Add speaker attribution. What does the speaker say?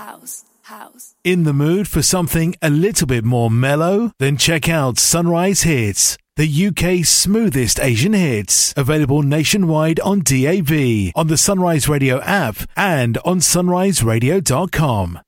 Speaker 1: In the mood for something a little bit more mellow? Then check out Sunrise Hits, the UK's smoothest Asian hits. Available nationwide on DAB, on the Sunrise Radio app, and on sunriseradio.com.